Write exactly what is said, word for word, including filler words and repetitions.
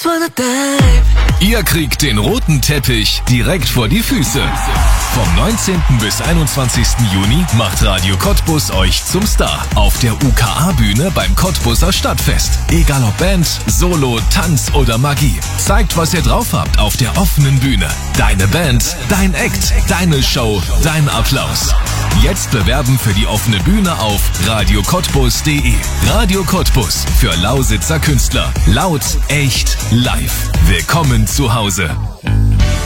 wanna dive. Ihr kriegt den roten Teppich direkt vor die Füße. Vom neunzehnten bis einundzwanzigsten Juni macht Radio Cottbus euch zum Star auf der U K A-Bühne beim Cottbuser Stadtfest. Egal ob Band, Solo, Tanz oder Magie. Zeigt, was ihr drauf habt auf der offenen Bühne. Deine Band, dein Act, deine Show, dein Applaus. Jetzt bewerben für die offene Bühne auf radio cottbus punkt de. Radio Cottbus für Lausitzer Künstler. Laut, echt, live. Willkommen zu Hause.